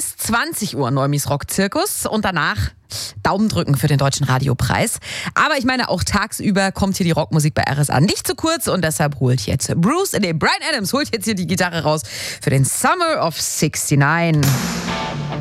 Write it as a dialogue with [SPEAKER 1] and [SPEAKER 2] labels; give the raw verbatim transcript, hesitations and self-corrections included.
[SPEAKER 1] bis zwanzig Uhr Neumis Rockzirkus und danach Daumen drücken für den Deutschen Radiopreis. Aber ich meine, auch tagsüber kommt hier die Rockmusik bei R S A nicht zu kurz und deshalb holt jetzt Bruce, nee, Bryan Adams holt jetzt hier die Gitarre raus für den Summer of sixty-nine.